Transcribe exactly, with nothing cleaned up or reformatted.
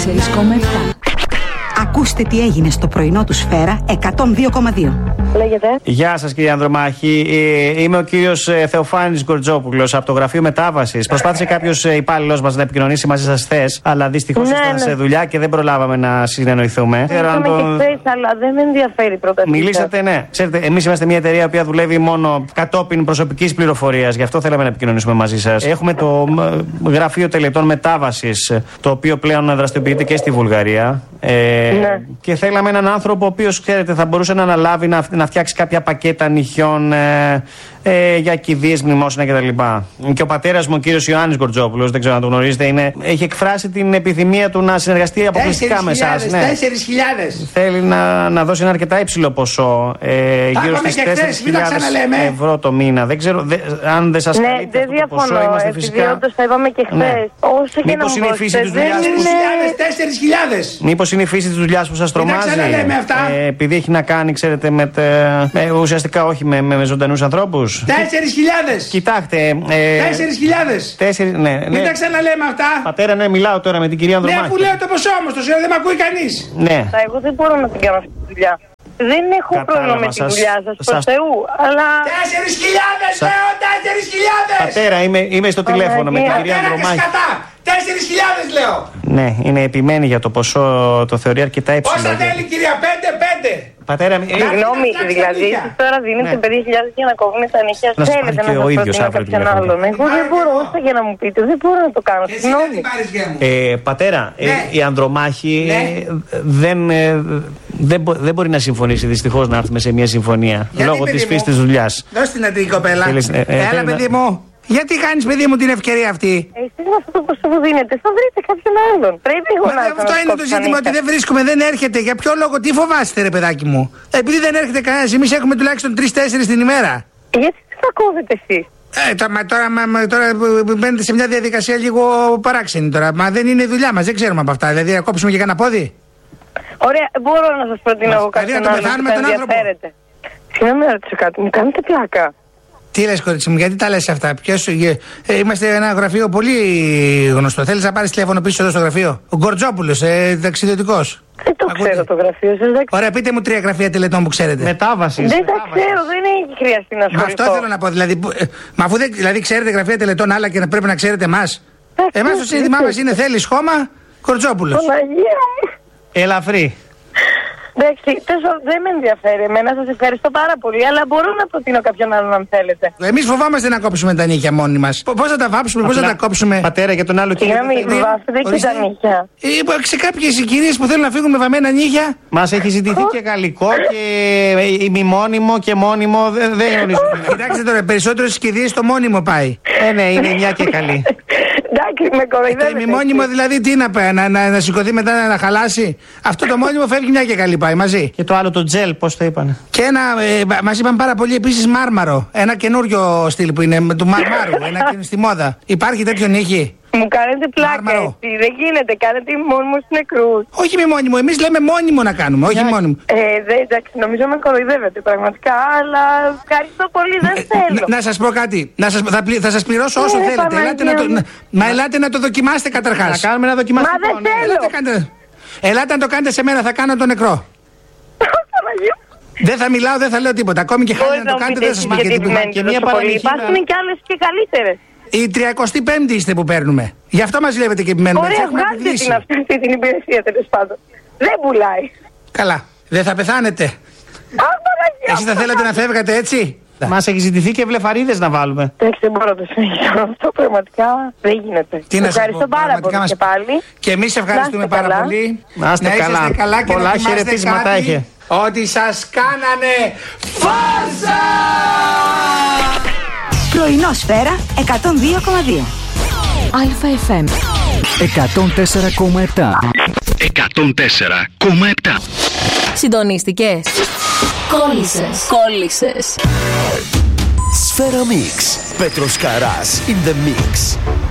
Ακούστε τι έγινε στο πρωινό του Σφαίρα εκατόν δύο κόμμα δύο. Λέγεται. Γεια σας κύριε Ανδρομάχη. Είμαι ο κύριος Θεοφάνης Γκορτζόπουλος από το Γραφείο Μετάβασης. Προσπάθησε κάποιος υπάλληλος μας να επικοινωνήσει μαζί σας χθες, αλλά δυστυχώς ναι, ήσταν ναι. σε δουλειά και δεν προλάβαμε να συνεννοηθούμε. Ήρθαμε το... και χθες, αλλά δεν με ενδιαφέρει πρώτα. Μιλήσατε, ναι. Ξέρετε, εμείς είμαστε μια εταιρεία που δουλεύει μόνο κατόπιν προσωπικής πληροφορίας. Γι' αυτό θέλαμε να επικοινωνήσουμε μαζί σας. Έχουμε το Γραφείο Τελετών Μετάβασης, το οποίο πλέον δραστηριοποιείται και στη Βουλγαρία. Ε, ναι. Και θέλαμε έναν άνθρωπο ο οποίος, ξέρετε, θα μπορούσε να αναλάβει να, να φτιάξει κάποια πακέτα νυχιών ε, ε, για κηδείες, μνημόσυνα κτλ. Και ο πατέρας μου, ο κύριος Ιωάννης Γκορτζόπουλος, δεν ξέρω αν τον γνωρίζετε, είναι, έχει εκφράσει την επιθυμία του να συνεργαστεί αποκλειστικά με εσάς. Ναι. τέσσερις χιλιάδες. Θέλει να, να δώσει ένα αρκετά υψηλό ποσό. Ε, γύρω στις τέσσερις χιλιάδες ευρώ το μήνα. Δεν ξέρω δε, αν δεν σας ναι, καλύπτει δεν αυτό διαφωνώ, το ποσό. Είμαστε επειδή φυσικά. όντως τα είπαμε και χθες. Ναι. Όσο και Μήπως να είναι η φύση της δουλειάς είναι... τέσσερις χιλιάδες. Μήπως είναι η φύση της δουλειάς που σας τρομάζει. Δεν ξαναλέμε αυτά. Ε, επειδή έχει να κάνει, ξέρετε, με, τε, με ουσιαστικά όχι με, με, με ζωντανούς ανθρώπους. Τέσσερις χιλιάδες. Κοιτάξτε. Ε, Τέσσερις χιλιάδες. Τέσσερις, ναι, ναι. Μην τα ξαναλέμε αυτά. Πατέρα, ναι, μιλάω τώρα με την κυρία Ανδρομάχη. Ναι, που λέω το ποσό όμως, το δεν με ακούει κανείς. Ναι. Εγώ δεν μπορώ να την κάνω αυτή τη δουλειά. Δεν έχω Κατάλαβα, πρόβλημα με τη σας- δουλειά σας, προς σας- Θεού, αλλά... Τέσσερις χιλιάδες, Σα- λέω, τέσσερις χιλιάδες. Πατέρα, είμαι, είμαι στο τηλέφωνο με την Παναγία. κυρία Πατέρα και Ανδρομάχη. σκατά. Τέσσερις χιλιάδες λέω. Ναι, είναι επιμένη για το ποσό, το θεωρεί αρκετά υψηλό. Πόσα θέλει κυρία, πέντε, πέντε. Πατέρα, ε, Συγγνώμη, φτιάξει τα δηλαδή νύχια. εσείς τώρα δίνετε Ναι. πέντε χιλιάδες για να κόβουν τα νύχια. Να σας Θέλετε πάρει να και σας ο ίδιος προτείνω αύριο κάποιον τηλέφωνο. άλλον. Εγώ δεν μπορώ, όσο για να μου πείτε, δεν μπορώ να το κάνω. Εσύ δεν Συγγνώμη. την πάρεις γέμου. Ε, πατέρα, ε, Ναι. η Ανδρομάχη Ναι. ε, δεν, ε, δεν, μπο- δεν μπορεί να συμφωνήσει δυστυχώς να έρθουμε σε μια συμφωνία Γιατί, λόγω παιδί της μου? φύσης της δουλειάς. Δώσ' την αντί κοπέλα. Θέλεις, ε, ε, Έλα θέλει παιδί να- μου. Γιατί κάνεις παιδί μου την ευκαιρία αυτή. Εσείς με αυτό το ποσό που δίνετε θα βρείτε κάποιον άλλον. Πρέπει εγώ Μα να αυτό είναι το ζήτημα, ότι δεν βρίσκουμε, δεν έρχεται. Για ποιο λόγο, τι φοβάστε, ρε παιδάκι μου. Επειδή δεν έρχεται κανένα, εμείς έχουμε τουλάχιστον τρεις-τέσσερις την ημέρα. Γιατί δεν θα κόβετε εσείς. Ε, τώρα, μα, τώρα, μα, μα, τώρα μπαίνετε σε μια διαδικασία λίγο παράξενη τώρα. Μα δεν είναι η δουλειά μας, δεν ξέρουμε από αυτά. Δηλαδή, να κόψουμε και κανένα πόδι. Ωραία, μπορώ να σας προτείνω εγώ δηλαδή, κάποιον να τον άλλον πεθάνουμε που θα τον άνθρωπο. ενδιαφέρεται. Συγγνώμη να ρωτήσω κάτι, μου κάνετε πλάκα. Τι λες, κορίτσι μου, γιατί τα λες αυτά. Ποιος, ε, ε, είμαστε ένα γραφείο πολύ γνωστό. Θέλεις να πάρεις τηλέφωνο πίσω εδώ στο γραφείο. Ο Γκορτζόπουλος, ε, ταξιδιωτικός. Δεν το Ακούτε. ξέρω το γραφείο σας, δεν ξέρω. Ωραία, πείτε μου τρία γραφεία τελετών που ξέρετε. Μετάβαση. Δεν τα ξέρω, δεν έχει χρειαστεί να Μα ασχοληθώ. αυτό θέλω να πω. Δηλαδή, που- ε, μα αφού δεν, δηλαδή ξέρετε γραφεία τελετών άλλα και να πρέπει να ξέρετε εμά. Εντάξει, Εμά το δεν σύνθημά ξέρω. μα είναι θέλει χώμα, Γκορτζόπουλος. Παναγία μου. Ελαφρύ. Εντάξει, τόσο δεν με ενδιαφέρει εμένα, σας ευχαριστώ πάρα πολύ, αλλά μπορώ να προτείνω κάποιον άλλον αν θέλετε. Εμεί φοβάμαστε να κόψουμε τα νύχια μόνοι μα. Πώ θα τα βάψουμε, πώ θα τα κόψουμε. Πατέρα, για τον άλλο κύριο. Συγγνώμη, βάφετε και Ορίστε. τα νύχια. Ε, σε κάποιε κυρίε που θέλουν να φύγουν με βαμμένα νύχια. Μας έχει ζητηθεί και γαλλικό και ημιμόνιμο και μόνιμο. Δεν δεν γνωρίζουμε. Κοιτάξτε τώρα, περισσότερο στι κηδείες το μόνιμο πάει. Ε, ναι, είναι μια και καλή. Εντάξει, με Το κοροϊδεύετε. ημιμόνιμο δηλαδή τι να πάει, να, να, να σηκωθεί μετά να χαλάσει. Αυτό το μόνιμο φεύγει μια και καλή πάει μαζί. Και το άλλο το τζελ, πώς το είπανε. Και ένα, ε, μας είπαν πάρα πολύ επίσης μάρμαρο. Ένα καινούριο στυλ που είναι με του μαρμάρου. Ένα και είναι στη μόδα. Υπάρχει τέτοιο νύχι. Μου κάνετε πλάκα Μάρμαρο. έτσι, δεν γίνεται, κάνετε μόνιμο στους νεκρούς. Όχι μη μόνιμο, εμείς λέμε μόνιμο να κάνουμε, όχι μόνιμο. Ε, δεν, εντάξει, νομίζω με κοροϊδεύετε πραγματικά, αλλά ευχαριστώ πολύ, δεν θέλω. Να, να σας πω κάτι, να σας, θα, πλη- θα σας πληρώσω όσο Ναι, θέλετε. Ελάτε να το, Παναγία να, μα ελάτε να το δοκιμάστε καταρχάς. Να κάνουμε ένα δοκιμαστικό. Μα δεν ναι. θέλω. Ελάτε, κάντε, ελάτε να το κάνετε σε μένα, θα κάνω το νεκρό. Παναγία μου. Δεν θα μιλάω, δεν θα λέω τίποτα. Ακόμη και χάρη Μπορείτε να το μου κάνετε, πείτε δεν σας πω εσείς και γιατί τίποτα. επιμένετε Και μία τόσο πολύ. παραμύθι να- Υπάρχουν και άλλες και καλύτερες. Η τριακοστή πέμπτη είστε που παίρνουμε. Γι' αυτό μας λέτε και επιμένουμε. Έτσι Ωραία, έχουμε βγάλτε επιβλήσει. την αυτή αυτή την υπηρεσία τέλος πάντων. Δεν πουλάει. Καλά. Δεν θα πεθάνετε. Α, Παναγία Εσείς θα μου. θέλατε να φεύγατε έτσι. Μας έχει ζητηθεί και βλεφαρίδες να βάλουμε. Εντάξει, δεν μπορώ να το συνεχίσω. Αυτό πραγματικά δεν γίνεται. Τι να σας Ευχαριστώ πω, πάρα πραγματικά πολύ μας- και πάλι. Και εμείς ευχαριστούμε Να είστε πάρα καλά. πολύ. Να είστε είσαστε καλά. καλά και Πολλά να θυμάστε χαιρετίσματα κάτι, έχει. ότι σας κάνανε φάρσα! Πρωινό Σφαίρα εκατόν δύο κόμμα δύο. Α-εφ εμ εκατόν τέσσερα κόμμα επτά. εκατόν τέσσερα κόμμα επτά. Συντονίστηκες. Κόλλησες. Κόλλησες. Σφαίρα Mix. Πέτρος Καράς in the mix.